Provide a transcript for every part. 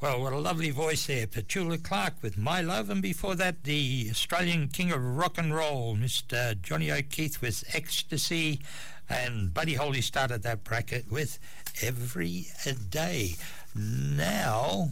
Well, what a lovely voice there. Petula Clark with My Love, and before that, the Australian king of rock and roll, Mr. Johnny O'Keefe with Ecstasy, and Buddy Holly started that bracket with Every Day. Now,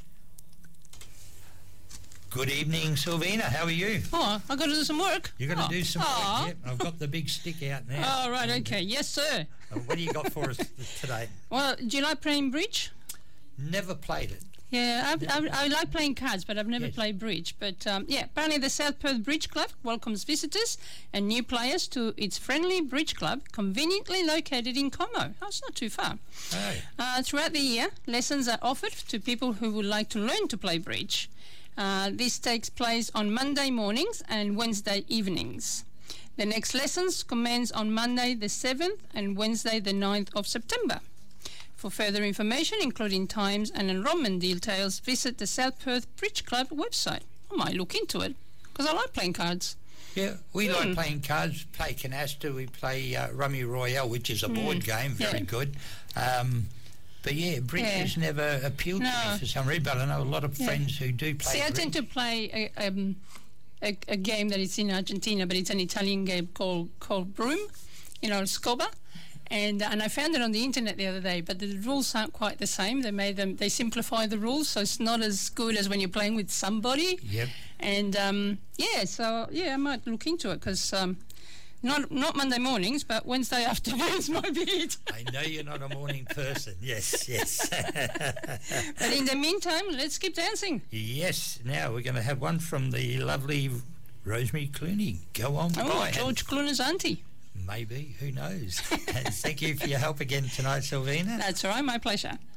good evening, Sylvina. How are you? Oh, I've got to do some work. You're going to do some work? Yep, I've got the big stick out now. Oh, right, okay. Yes, sir. What do you got for us today? Well, do you like playing bridge? Never played it. Yeah, I like playing cards, but I've never played bridge. But, apparently the South Perth Bridge Club welcomes visitors and new players to its friendly bridge club, conveniently located in Como. Oh, it's not too far. Oh. Throughout the year, lessons are offered to people who would like to learn to play bridge. This takes place on Monday mornings and Wednesday evenings. The next lessons commence on Monday the 7th and Wednesday the 9th of September. For further information, including times and enrolment details, visit the South Perth Bridge Club website. I might look into it, because I like playing cards. Yeah, we like playing cards, play canasta, we play Rummy Royale, which is a board game, very good. But yeah, bridge has never appealed to me for some reason, but I know a lot of friends who do play bridge. I tend to play a game that is in Argentina, but it's an Italian game called Broom, Scoba. And I found it on the internet the other day, but the rules aren't quite the same. They simplify the rules, so it's not as good as when you're playing with somebody. Yep. And I might look into it, because not Monday mornings, but Wednesday afternoons might be it. I know you're not a morning person. Yes. But in the meantime, let's keep dancing. Yes. Now we're going to have one from the lovely Rosemary Clooney. Go on by. George Clooney's auntie. Maybe, who knows? Thank you for your help again tonight, Sylvina. That's all right, my pleasure.